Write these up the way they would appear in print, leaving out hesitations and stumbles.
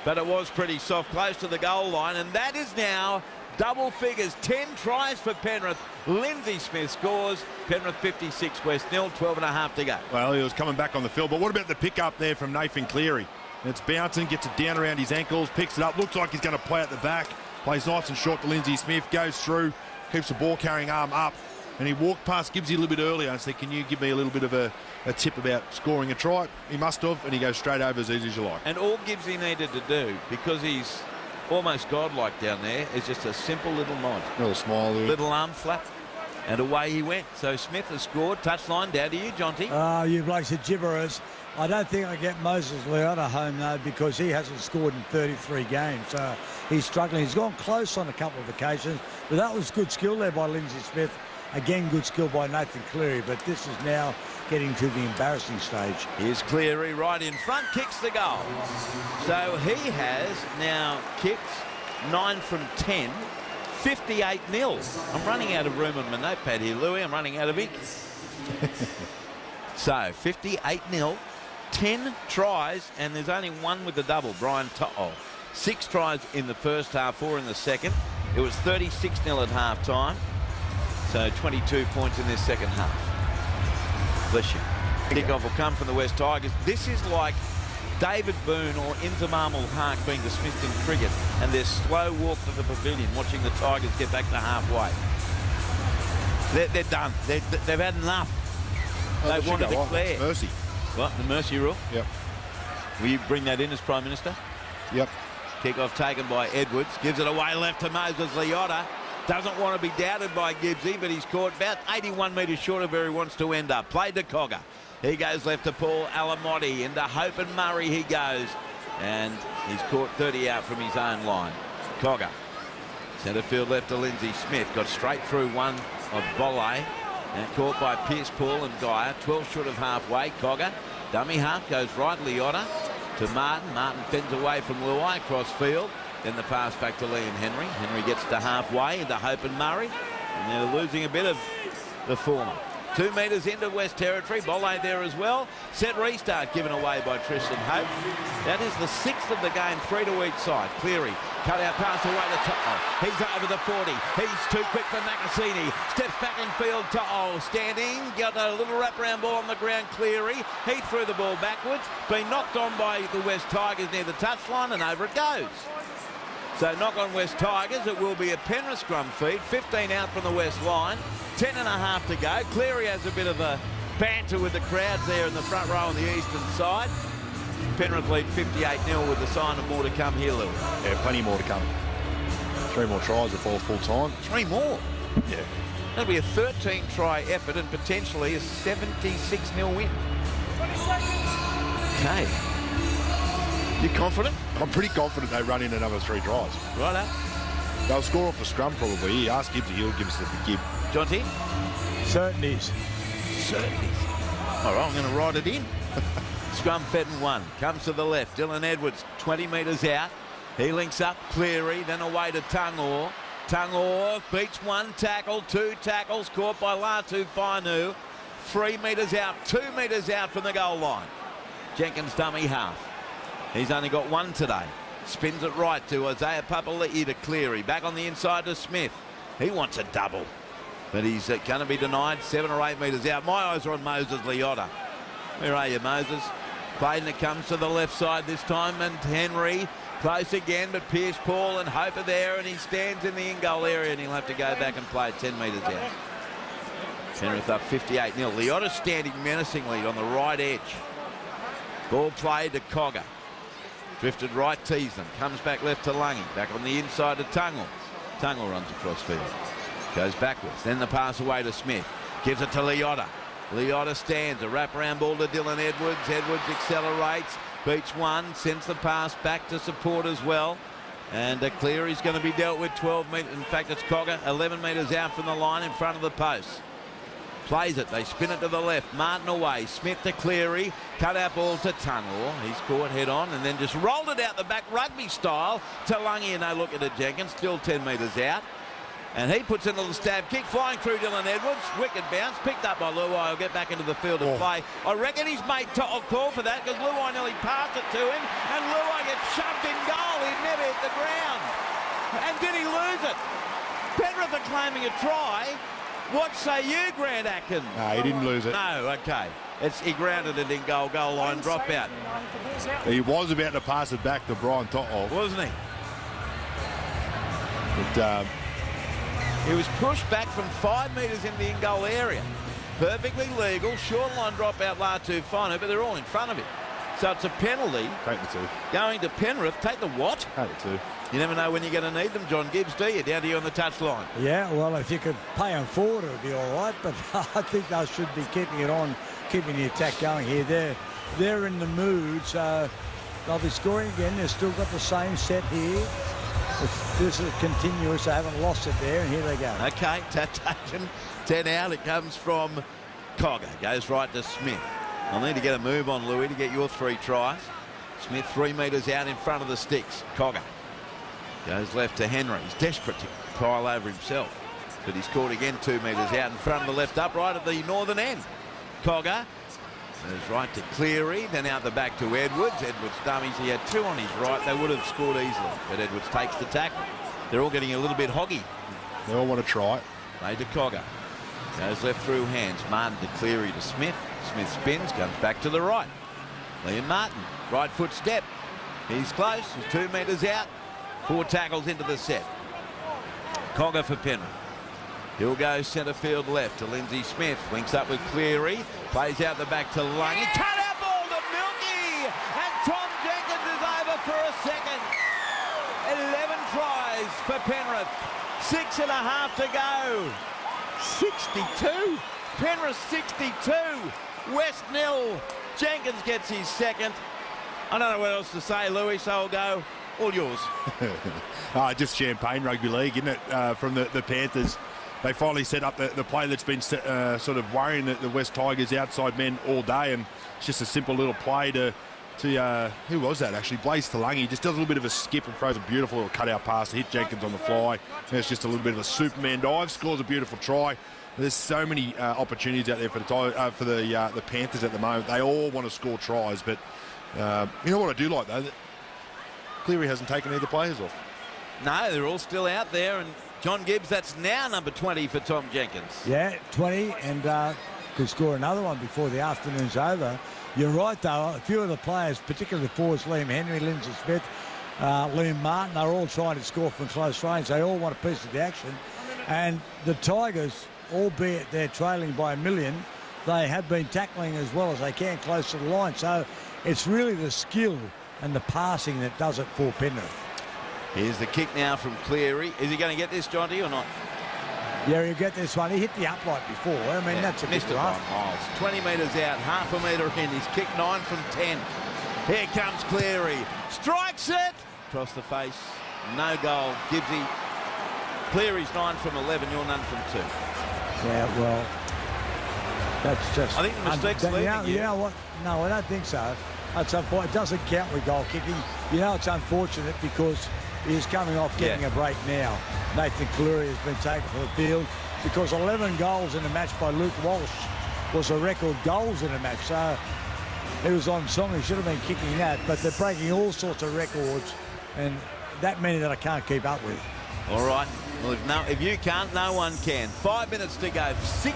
but it was pretty soft, close to the goal line, and that is now double figures. 10 tries for Penrith. Lindsay Smith scores. Penrith 56, West nil, 12 and a half to go. Well, he was coming back on the field, but what about the pick up there from Nathan Cleary? It's bouncing, gets it down around his ankles, picks it up, looks like he's going to play at the back, plays nice and short to Lindsay Smith, goes through, keeps the ball carrying arm up, and he walked past Gibbsy a little bit earlier and said, can you give me a little bit of a tip about scoring a try? He must have, and he goes straight over as easy as you like. And all Gibbsy needed to do, because he's almost godlike down there, is just a simple little nod. Little smile there. Little arm flap, and away he went. So Smith has scored. Touchline down to you, Jonty. You blokes are gibberers. I don't think I get Moses Leota home, though, because he hasn't scored in 33 games. So he's struggling. He's gone close on a couple of occasions, but that was good skill there by Lindsay Smith. Again, good skill by Nathan Cleary, but this is now getting to the embarrassing stage. Here's Cleary right in front, kicks the goal. So he has now kicked 9 from 10, 58-0. I'm running out of room on my notepad here, Louis. I'm running out of ink. So 58-0, 10 tries, and there's only one with the double, Brian To'o. 6 tries in the first half, 4 in the second. It was 36-0 at half-time. So 22 points in this second half. Bless you. Kickoff will come from the West Tigers. This is like David Boone or Inzamam Haque being dismissed in cricket and their slow walk to the pavilion, watching the Tigers get back to halfway. They're done. They've had enough. They want to declare. Mercy. What? The mercy rule? Yep. Will you bring that in as Prime Minister? Yep. Kickoff taken by Edwards. Gives it away left to Moses Leota. Doesn't want to be doubted by Gibbsy, but he's caught about 81 metres short of where he wants to end up. Played to Cogger. He goes left to Paul Alamotti. Into Hope and Murray he goes. And he's caught 30 out from his own line. Cogger. Centre field left to Lindsay Smith. Got straight through one of Bolle. And caught by Pierce, Paul and Geyer. 12 short of halfway. Cogger. Dummy half goes right. Leota to Martin. Martin fends away from Luai across field. Then the pass back to Liam Henry. Henry gets to halfway into Hope and Murray. And they're losing a bit of the former. 2 metres into West Territory. Bolle there as well. Set restart given away by Tristan Hope. That is the 6th of the game, 3 to each side. Cleary, cut out pass away to To'o. He's over the 40. He's too quick for Nakasini. Steps back in field. To'o standing. Got a little wraparound ball on the ground. Cleary. He threw the ball backwards. Been knocked on by the West Tigers near the touchline, and over it goes. So knock on West Tigers. It will be a Penrith scrum feed. 15 out from the West line. 10 and a half to go. Cleary has a bit of a banter with the crowds there in the front row on the eastern side. Penrith lead 58-0 with the sign of more to come here, Lou. Yeah, plenty more to come. 3 more tries before full time. 3 more? Yeah. That'll be a 13-try effort and potentially a 76-0 win. Okay. You confident? I'm pretty confident they run in another 3 tries. Righto. They'll score off the scrum probably. He asked Gibbsy, he'll give us the gib. Jonty? Certainties. Certainties. All right, I'm going to write it in. Scrum fed and 1. Comes to the left. Dylan Edwards, 20 metres out. He links up Cleary, then away to Tungor. Tungor beats 1 tackle, 2 tackles, caught by Latu Fainu. 3 metres out, 2 metres out from the goal line. Jenkins dummy half. He's only got 1 today. Spins it right to Isaiah Papali'i to Cleary. Back on the inside to Smith. He wants a double. But he's going to be denied 7 or 8 metres out. My eyes are on Moses Leota. Where are you, Moses? Played and it comes to the left side this time. And Henry close again. But Pierce, Paul and Hope are there. And he stands in the in-goal area. And he'll have to go back and play 10 metres out. Penrith up 58-0. Leota standing menacingly on the right edge. Ball played to Cogger. Drifted right, teased them. Comes back left to Lungy. Back on the inside to Tungle. Tungle runs across field. Goes backwards. Then the pass away to Smith. Gives it to Leota. Leota stands. A wraparound ball to Dylan Edwards. Edwards accelerates. Beats 1. Sends the pass back to support as well. And Cleary's going to be dealt with 12 metres. In fact, it's Cogger 11 metres out from the line in front of the post. Plays it. They spin it to the left. Martin away. Smith to Cleary. Cut out ball to Tunnel. He's caught head on and then just rolled it out the back rugby style to Lungy, and they look at it. Jenkins still 10 metres out. And he puts in a little stab kick, flying through Dylan Edwards. Wicked bounce, picked up by Luai. Will get back into the field of play. I reckon he's made To'o call for that because Luai nearly passed it to him, and Luai gets shoved in goal. the ground. And did he lose it? Penrith are claiming a try. What say you, Grant Atkins? No, he didn't lose it. No, okay. He grounded it in goal line dropout. He was about to pass it back to Brian To'o. Wasn't he? But, he was pushed back from 5 metres in the in-goal area. Perfectly legal. Short line dropout, Latu-Finu, but they're all in front of him. So it's a penalty. take the 2. Going to Penrith. Take the what? Take the 2. You never know when you're going to need them, John Gibbs, do you? Down to you on the touchline. Yeah, well, if you could pay them forward, it would be all right. But I think they should be keeping it on, keeping the attack going here. They're in the mood, so they'll be scoring again. They've still got the same set here. If this is continuous, they haven't lost it there, and here they go. Okay, taken 10 out. It comes from Cogger. Goes right to Smith. I'll need to get a move on, Louis, to get your 3 tries. Smith 3 metres out in front of the sticks. Cogger goes left to Henry. He's desperate to pile over himself, but he's caught again 2 metres out in front of the left upright at the northern end. Cogger goes right to Cleary, then out the back to Edwards. Edwards dummies. He had 2 on his right. They would have scored easily, but Edwards takes the tackle. They're all getting a little bit hoggy. They all want to try it. Made to Cogger. Goes left through hands. Martin to Cleary to Smith. Smith spins, comes back to the right. Liam Martin, right foot step. He's close. He's 2 metres out. 4 tackles into the set. Cogger for Penrith. He'll go centre field left to Lindsay Smith. Links up with Cleary. Plays out the back to Lungy. Cut out ball to Milky. And Tom Jenkins is over for a second. 11 tries for Penrith. 6.5 to go. 62. Penrith 62. West 0. Jenkins gets his second. I don't know what else to say, Louis, so I'll go. All yours. Just champagne rugby league, isn't it? From the Panthers. They finally set up the play that's been sort of worrying the West Tigers outside men all day, and it's just a simple little play to who was that actually? Blaze Talangi just does a little bit of a skip and throws a beautiful little cutout pass to hit Jenkins on the fly. And it's just a little bit of a Superman dive, scores a beautiful try. There's so many opportunities out there for the Panthers at the moment. They all want to score tries, but you know what I do like though? Cleary hasn't taken either players off. No, they're all still out there, and John Gibbs, that's now number 20 for Tom Jenkins. Yeah, 20, and could score another one before the afternoon's over. You're right, though. A few of the players, particularly forwards, Liam Henry, Lindsay Smith, Liam Martin, they're all trying to score from close range. They all want a piece of the action. And the Tigers, albeit they're trailing by 1 million, they have been tackling as well as they can close to the line. So it's really the skill and the passing that does it for Penrith. Here's the kick now from Cleary. Is he going to get this, Jonty, or not? Yeah, he'll get this one. He hit the upright before. I mean, that's a bit rough. Miles. 20 metres out, half a metre in. He's kicked 9 from 10. Here comes Cleary. Strikes it. Across the face. No goal. Gibbsy. Cleary's 9 from 11. You're none from 2. Yeah, well, that's just... I think the mistake's leaving you. You know what? No, I don't think so. That's unfortunate. It doesn't count with goal kicking. You know, it's unfortunate because he's coming off getting a break now. Nathan Cleary has been taken from the field because 11 goals in a match by Luke Walsh was a record goals in a match. So he was on song. He should have been kicking that. But they're breaking all sorts of records, and that many that I can't keep up with. All right. Well, if you can't, no one can. 5 minutes to go.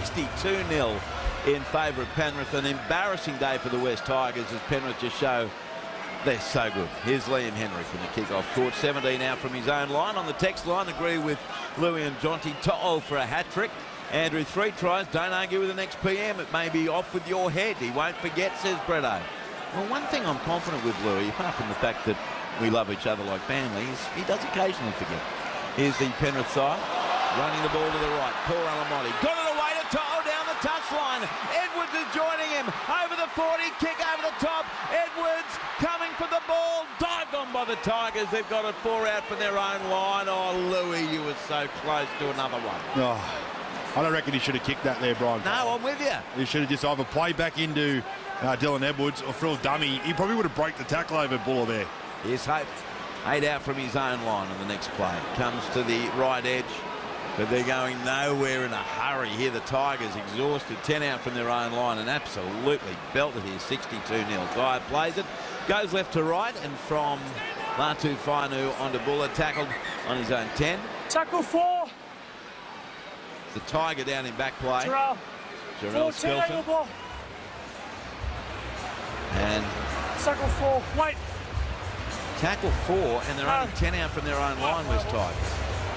62-0 in favour of Penrith. An embarrassing day for the West Tigers as Penrith just show they're so good. Here's Liam Henry from the kick-off court. 17 out from his own line. On the text line, agree with Louis and Jonty. To'o for a hat-trick. Andrew, 3 tries. Don't argue with the next PM. It may be off with your head. He won't forget, says Bretto. Well, one thing I'm confident with Louis, apart from the fact that we love each other like family, is he does occasionally forget. Here's the Penrith side. Running the ball to the right. Paul Alamotti. Got it away to To'o down the touchline. Edwards is joining him. Over the 40. Kick over the top. Edwards coming for the ball. Dived on by the Tigers. They've got it 4 out from their own line. Oh, Louis, you were so close to another one. Oh, I don't reckon he should have kicked that there, Brian. No, I'm with you. He should have just either played back into Dylan Edwards or through a dummy. He probably would have broke the tackle over Buller there. Here's Hope. 8 out from his own line on the next play. Comes to the right edge, but they're going nowhere in a hurry here. The Tigers exhausted. 10 out from their own line and absolutely belted here. 62-0. Guy plays it. Goes left to right, and from Latu Fainu onto Buller, tackled on his own 10. Tackle 4. The Tiger down in back play. Jarrell Skelton. And tackle 4. Wait. Tackle 4, and they're only 10 out from their own line, West Tigers.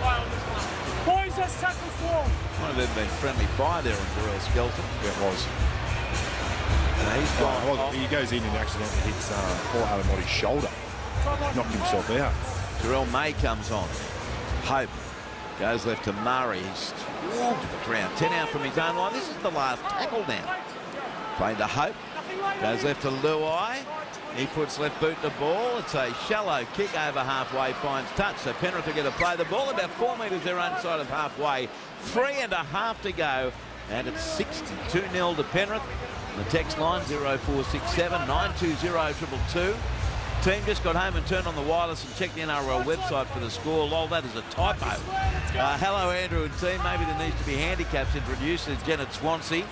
Boys, that's tackle 4. Might have even been friendly fire there on Jarrell Skelton. Yeah, it was. And he's gone off. He goes in and accidentally hits Paul Alamotti's shoulder. Knocked himself out. Jarrell May comes on. Hope goes left to Murray. He's to the ground. 10 out from his own line. This is the last tackle now. Playing to Hope. Goes left to Luai. He puts left boot to ball. It's a shallow kick over halfway, finds touch. So Penrith are going to play the ball about 4 metres their own side of halfway. 3.5 to go. And it's 62-0 to Penrith. The text line 0467 920 222. Team just got home and turned on the wireless and checked the NRL website for the score. Lol, that is a typo. Hello, Andrew and team. Maybe there needs to be handicaps introduced. There's Janet Swansea.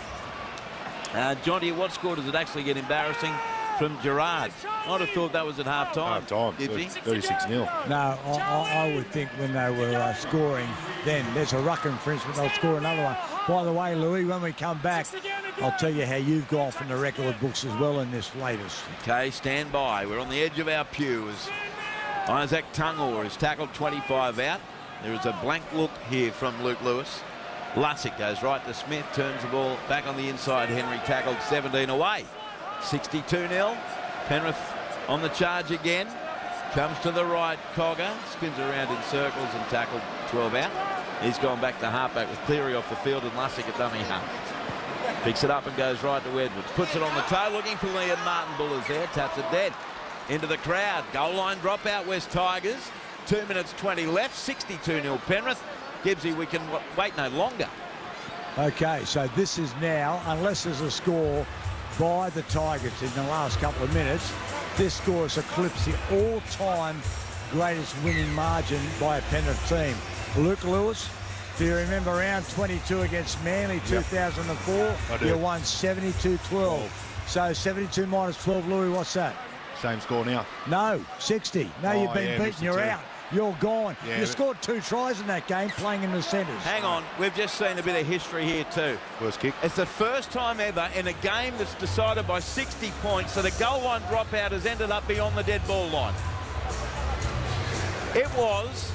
John, what score does it actually get embarrassing from Gerard? I'd have thought that was at half-time. Half-time, 36-0. No, I would think when they were scoring then, there's a ruck infringement, they'll score another one. By the way, Louis, when we come back, I'll tell you how you've gone from the record books as well in this latest. Okay, stand by. We're on the edge of our pew as Isaac Tungor is tackled 25 out. There is a blank look here from Luke Lewis. Lussick goes right to Smith, turns the ball back on the inside. Henry tackled 17 away. 62-0. Penrith on the charge again. Comes to the right, Cogger. Spins around in circles and tackled 12 out. He's gone back to halfback with Cleary off the field and Lussick at dummy half. Picks it up and goes right to Edwards. Puts it on the toe, looking for Liam Martin. Buller's there, taps it dead. Into the crowd. Goal line dropout, West Tigers. 2 minutes 20 left. 62-0 Penrith. Gibbsy, we can wait no longer. Okay, so this is now, unless there's a score by the Tigers in the last couple of minutes, this score has eclipsed the all-time greatest winning margin by a Penrith team. Luke Lewis, do you remember round 22 against Manly 2004? Yep. I do. You won 72-12. So 72 minus 12, Louis, what's that? Same score now. No, 60. No, you've been beaten, you're out. You're gone. Yeah, you scored 2 tries in that game playing in the centres. Hang on, we've just seen a bit of history here too. First kick. It's the first time ever in a game that's decided by 60 points that a goal line dropout has ended up beyond the dead ball line. It was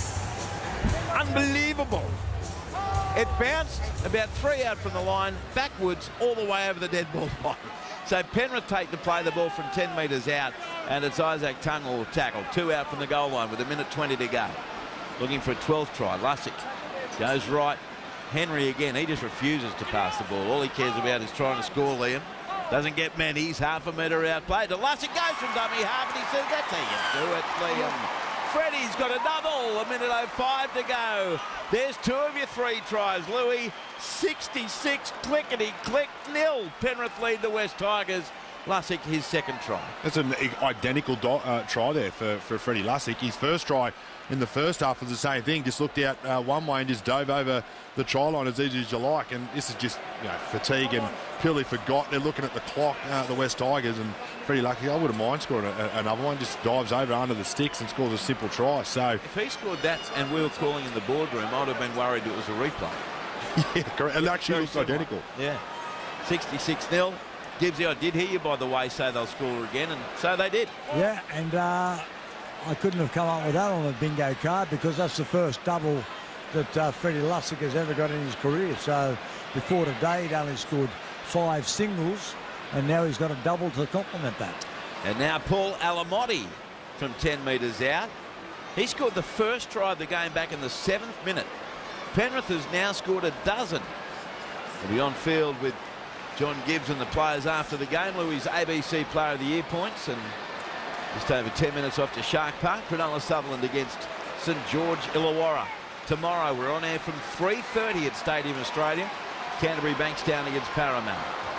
unbelievable. It bounced about 3 out from the line, backwards all the way over the dead ball line. So Penrith take to play the ball from 10 metres out, and it's Isaac Tungor tackle. 2 out from the goal line with 1:20 to go. Looking for a 12th try. Lussick goes right. Henry again, he just refuses to pass the ball. All he cares about is trying to score, Liam. Doesn't get many. He's half a metre outplayed. To Lussick, goes from dummy half, and he says, that's how you do it, Liam. Freddie's got a double. 1:05 to go. There's 2 of your 3 tries, Louis. 66 clickety-click 0. Penrith lead the West Tigers. Lussick, his 2nd try. That's an identical try there for Freddie Lussick. His first try in the first half was the same thing. Just looked out one way and just dove over the try line as easy as you like. And this is just fatigue and purely forgot. They're looking at the clock, the West Tigers, and Freddie Lussick, I wouldn't mind scoring another one. Just dives over under the sticks and scores a simple try. So if he scored that and we were calling in the boardroom, I'd have been worried it was a replay. Yeah, correct. It actually looks identical. Yeah. 66-0. Gibbsy, I did hear you, by the way, say they'll score again, and so they did. Yeah, and I couldn't have come up with that on the bingo card because that's the first double that Freddie Lussick has ever got in his career. So before today, he'd only scored 5 singles, and now he's got a double to complement that. And now Paul Alamotti from 10 metres out. He scored the first try of the game back in the 7th minute. Penrith has now scored 12. He'll be on field with John Gibbs and the players after the game. Louis' ABC Player of the Year points, and just over 10 minutes off to Shark Park. Cronulla Sutherland against St George Illawarra. Tomorrow we're on air from 3:30 at Stadium Australia. Canterbury Bankstown against Parramatta.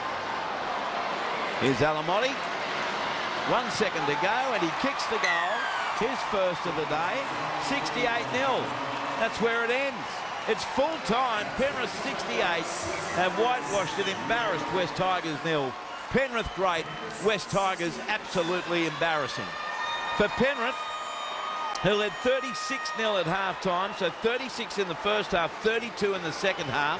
Here's Alamotti. 1 second to go, and he kicks the goal. His first of the day. 68-0. That's where it ends. It's full time. Penrith 68 have whitewashed and embarrassed West Tigers 0. Penrith great, West Tigers absolutely embarrassing. For Penrith, who led 36-0 at half-time, so 36 in the first half, 32 in the second half,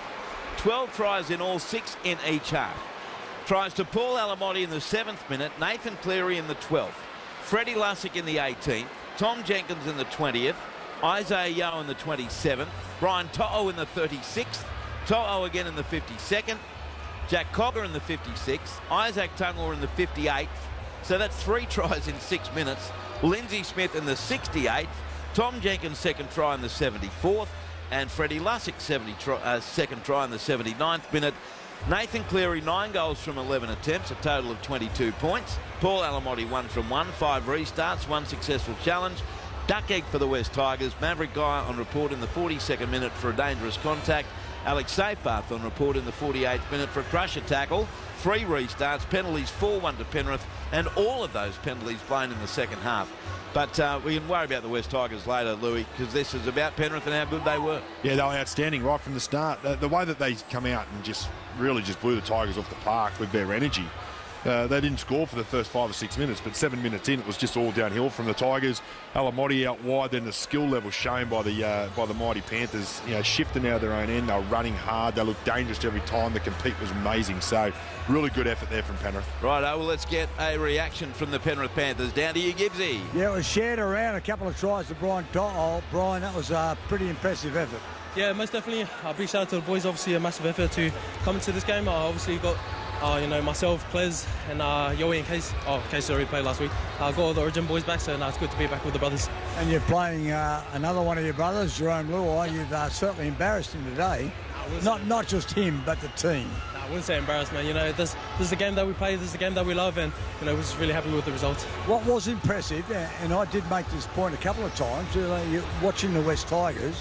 12 tries in all, 6 in each half. Tries to Paul Alamotti in the 7th minute, Nathan Cleary in the 12th, Freddie Lussick in the 18th, Tom Jenkins in the 20th, Isaiah Yeo in the 27th, Brian To'o in the 36th, To'o again in the 52nd, Jack Cogger in the 56th, Isaac Tungor in the 58th. So that's 3 tries in 6 minutes. Lindsay Smith in the 68th, Tom Jenkins' second try in the 74th, and Freddie Lussick's second try in the 79th minute. Nathan Cleary, 9 goals from 11 attempts, a total of 22 points. Paul Alamotti, 1 from 1, 5 restarts, 1 successful challenge. Duck egg for the West Tigers. Maverick Guy on report in the 42nd minute for a dangerous contact. Alex Seyfarth on report in the 48th minute for a crusher tackle. 3 restarts, penalties 4-1 to Penrith, and all of those penalties blown in the second half. But we can worry about the West Tigers later, Louis, because this is about Penrith and how good they were. Yeah, they were outstanding right from the start. The way that they come out and just really blew the Tigers off the park with their energy. They didn't score for the first 5 or 6 minutes, but 7 minutes in, it was just all downhill from the Tigers. Alamotti out wide, then the skill level shown by the mighty Panthers, shifting out of their own end. They were running hard. They looked dangerous every time. The compete was amazing. So, really good effort there from Penrith. Right, well, let's get a reaction from the Penrith Panthers. Down to you, Gibbsy. Yeah, it was shared around, a couple of tries to Brian To'o. Brian, that was a pretty impressive effort. Yeah, most definitely. A big shout out to the boys. Obviously, a massive effort to come into this game. I obviously got myself, Klez, and Yoey and Case. Case already played last week. Got all the Origin boys back, so it's good to be back with the brothers. And you're playing another one of your brothers, Jerome Luai. You've certainly embarrassed him today. Not just him, but the team. I wouldn't say embarrassed, man. This is the game that we play. This is the game that we love, and we're just really happy with the result. What was impressive, and I did make this point a couple of times, you're watching the West Tigers,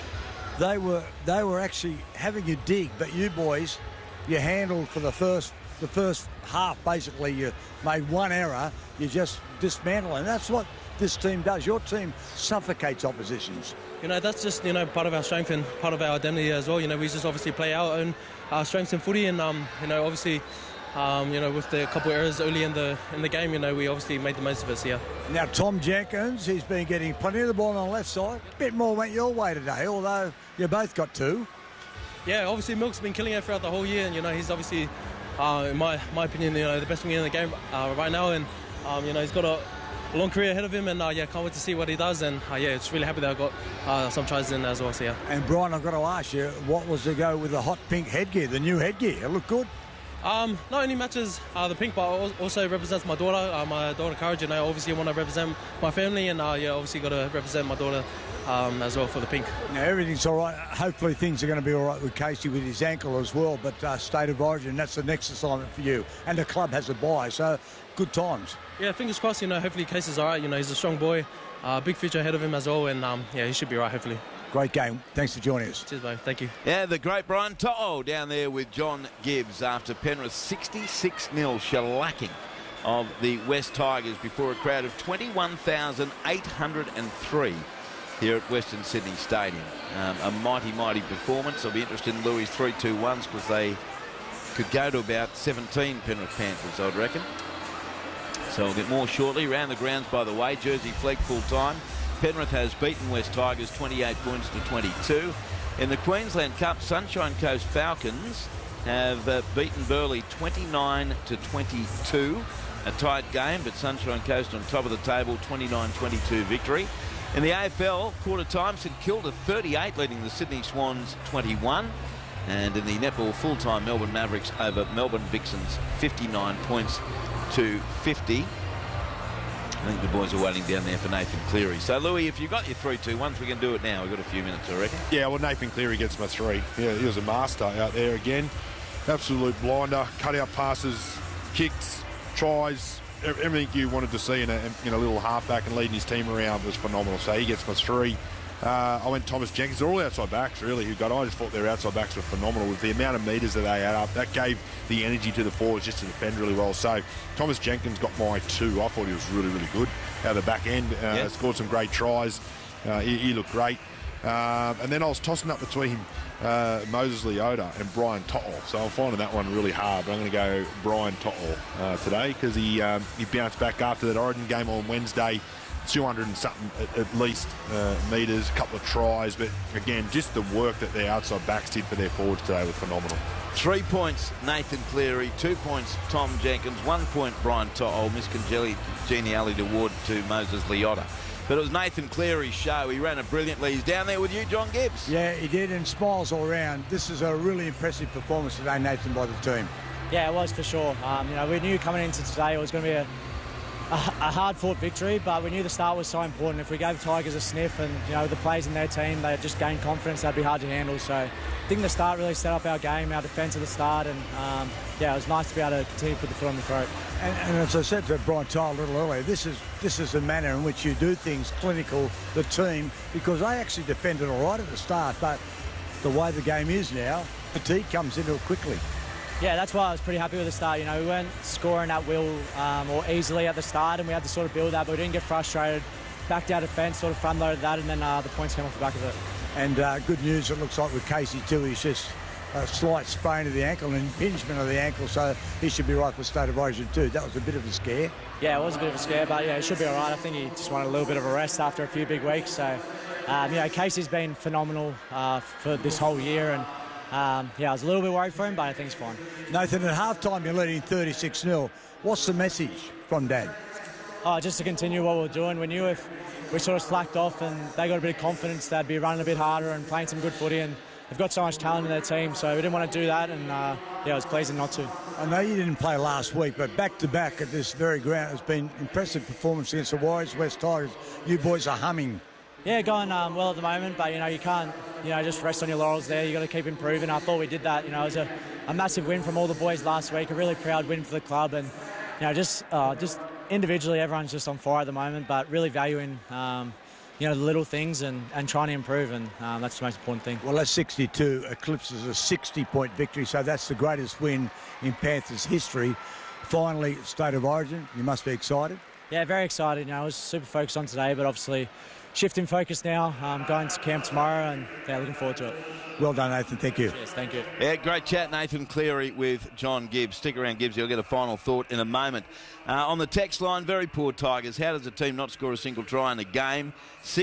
they were actually having a dig, but you boys, you handled for the first half, basically. You made one error, you just dismantle, and that's what this team does. Your team suffocates oppositions. That's just part of our strength and part of our identity as well. We just obviously play our own strengths in footy, and obviously with the couple of errors early in the game, we obviously made the most of it. So, yeah. Now Tom Jenkins, he's been getting plenty of the ball on the left side. A bit more went your way today, although you both got 2. Yeah, obviously Milk's been killing it throughout the whole year, and he's obviously, in my opinion, the best winger in the game right now, and he's got a long career ahead of him, and can't wait to see what he does, and it's really happy that I got some tries in as well. So, yeah. And Brian, I've got to ask you, what was the go with the hot pink headgear, the new headgear? It looked good. Not only matches the pink, but also represents my daughter Courage, and I obviously want to represent my family, and obviously got to represent my daughter as well for the pink. Now everything's all right. Hopefully things are going to be all right with Casey with his ankle as well, but State of Origin, that's the next assignment for you, and the club has a bye, so good times. Yeah, fingers crossed. Hopefully Casey's all right. He's a strong boy, big future ahead of him as well, and he should be right, hopefully. Great game. Thanks for joining us. Cheers, mate. Thank you. Yeah, the great Brian To'o down there with John Gibbs after Penrith's 66-0 shellacking of the West Tigers before a crowd of 21,803 here at Western Sydney Stadium. A mighty, mighty performance. I'll be interested in Louis' 3-2-1s because they could go to about 17 Penrith Panthers, I'd reckon. So we'll get more shortly. Round the grounds, by the way, Jersey Flegg full time. Penrith has beaten West Tigers 28 points to 22. In the Queensland Cup, Sunshine Coast Falcons have beaten Burleigh 29 to 22. A tight game, but Sunshine Coast on top of the table, 29-22 victory. In the AFL, quarter time, St Kilda 38, leading the Sydney Swans 21. And in the netball full-time, Melbourne Mavericks over Melbourne Vixens 59 points to 50. I think the boys are waiting down there for Nathan Cleary. So, Louis, if you've got your 3-2-1s, we can do it now. We've got a few minutes, I reckon. Yeah, well, Nathan Cleary gets my 3. Yeah, he was a master out there again. Absolute blinder, cut-out passes, kicks, tries, everything you wanted to see in a little halfback and leading his team around was phenomenal. So he gets my 3. I went Thomas Jenkins. They're all outside backs, really, who got on. I just thought their outside backs were phenomenal. With the amount of metres that they add up, that gave the energy to the forwards just to defend really well. So Thomas Jenkins got my 2. I thought he was really, really good out of the back end. Scored some great tries. He looked great. And then I was tossing up between Moses Leota and Brian To'o. So I'm finding that one really hard. But I'm going to go Brian To'o today because he bounced back after that Origin game on Wednesday. 200 and something at least metres, a couple of tries, but again, just the work that their outside backs did for their forwards today was phenomenal. 3 points, Nathan Cleary. 2 points, Tom Jenkins. 1 point, Brian To'o. Miscongeniality award to Moses Leota. But it was Nathan Cleary's show. He ran it brilliantly. He's down there with you, John Gibbs. Yeah, he did, and smiles all round. This is a really impressive performance today, Nathan, by the team. Yeah, it was for sure. We knew coming into today it was going to be a hard-fought victory, but we knew the start was so important. If we gave Tigers a sniff and, the players in their team, they just gained confidence, that'd be hard to handle. So I think the start really set up our game, our defence at the start, and, it was nice to be able to continue to put the foot on the throat. And as I said to Brian To'o a little earlier, this is the manner in which you do things, clinical, the team, because they actually defended all right at the start, but the way the game is now, fatigue comes into it quickly. Yeah, that's why I was pretty happy with the start. We weren't scoring at will or easily at the start, and we had to sort of build that, but we didn't get frustrated. Backed our defence, sort of front-loaded that, and then the points came off the back of it. And good news, it looks like with Casey too, he's just a slight sprain of the ankle, an impingement of the ankle, so he should be right for State of Origin too. That was a bit of a scare. Yeah, it was a bit of a scare, but he should be all right. I think he just wanted a little bit of a rest after a few big weeks. So, Casey's been phenomenal for this whole year, and I was a little bit worried for him, but I think he's fine. Nathan, at half-time you're leading 36-0. What's the message from Dad? Just to continue what we're doing. We knew if we sort of slacked off and they got a bit of confidence, they'd be running a bit harder and playing some good footy, and they've got so much talent in their team, so we didn't want to do that, and it was pleasing not to. I know you didn't play last week, but back-to-back at this very ground has been impressive performance against the Warriors, West Tigers. You boys are humming. Yeah, going well at the moment, but, you can't, just rest on your laurels there. You got to keep improving. I thought we did that. It was a massive win from all the boys last week, a really proud win for the club, and, just individually everyone's just on fire at the moment, but really valuing, the little things and trying to improve, and that's the most important thing. Well, that 62 eclipses a 60-point victory, so that's the greatest win in Panthers history. Finally, State of Origin, you must be excited. Yeah, very excited. I was super focused on today, but obviously shifting focus now, going to camp tomorrow, and looking forward to it. Well done, Nathan. Thank you. Cheers, thank you. Yeah, great chat, Nathan Cleary with John Gibbs. Stick around, Gibbs. You'll get a final thought in a moment. On the text line, very poor Tigers. How does a team not score a single try in a game?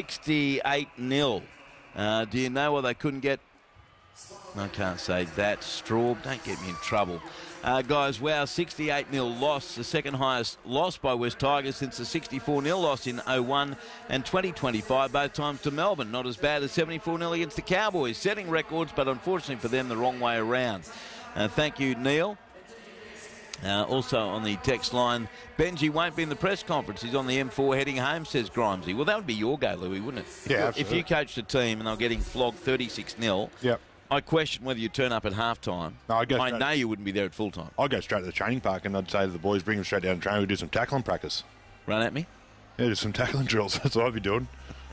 68-0. Do you know why they couldn't get... I can't say that. Straub, don't get me in trouble. Guys, wow, 68-0 loss, the second highest loss by West Tigers since the 64-0 loss in 01 and 2025, both times to Melbourne. Not as bad as 74-0 against the Cowboys, setting records, but unfortunately for them, the wrong way around. Thank you, Neil. Also on the text line, Benji won't be in the press conference. He's on the M4 heading home, says Grimesy. Well, that would be your go, Louis, wouldn't it? Yeah, if you coached a team and they're getting flogged 36-0, yep. I question whether you turn up at halftime. No, I know you wouldn't be there at full time. I'd go straight to the training park and I'd say to the boys, bring them straight down to training. We'll do some tackling practice. Run at me? Yeah, do some tackling drills. That's what I'd be doing.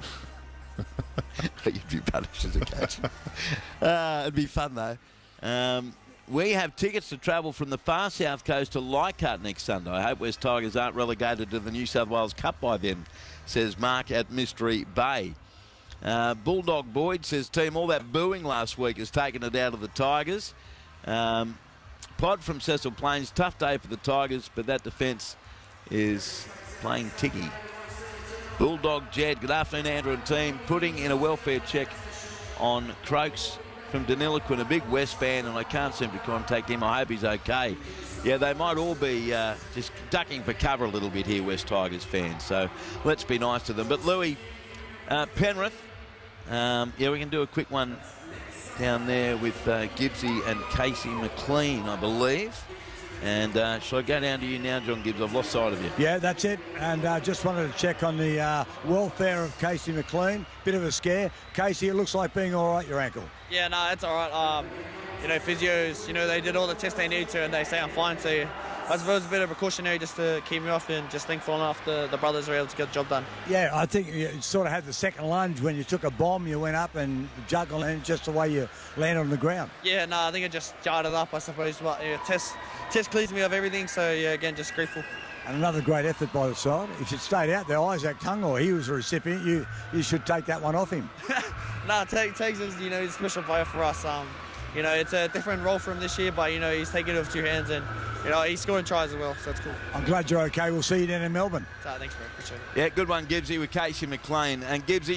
You'd be punished as a coach. It'd be fun, though. We have tickets to travel from the far south coast to Leichhardt next Sunday. I hope West Tigers aren't relegated to the New South Wales Cup by then, says Mark at Mystery Bay. Bulldog Boyd says, team, all that booing last week has taken it out of the Tigers. Pod from Cecil Plains, tough day for the Tigers, but that defence is playing ticky. Bulldog Jed, good afternoon, Andrew and team. Putting in a welfare check on Croaks from Deniliquin, a big West fan, and I can't seem to contact him. I hope he's okay. Yeah, they might all be just ducking for cover a little bit here, West Tigers fans, so let's be nice to them. But Louis, Penrith, we can do a quick one down there with Gibbsy and Casey McLean, I believe. And shall I go down to you now, John Gibbs? I've lost sight of you. Yeah, that's it. And just wanted to check on the welfare of Casey McLean. Bit of a scare. Casey, it looks like being all right, your ankle. Yeah, no, it's all right. Physios, they did all the tests they need to, and they say I'm fine. So I suppose a bit of precautionary just to keep me off, and just thankful enough the brothers were able to get the job done. Yeah, I think you sort of had the second lunge when you took a bomb, you went up and juggled, and just the way you landed on the ground. Yeah, no, I think it just jarred it up, I suppose. But test clears me of everything, so yeah, again, just grateful. And another great effort by the side. If it stayed out there, Isaac Tungo, he was a recipient. You should take that one off him. No, Tegs is, he's a special player for us. It's a different role for him this year, but, he's taken it with two hands, and, you know, he's scoring tries as well, so that's cool. I'm glad you're okay. We'll see you down in Melbourne. So, thanks, bro. Appreciate it. Yeah, good one, Gibbsy, with Casey McLean. And Gibbsy,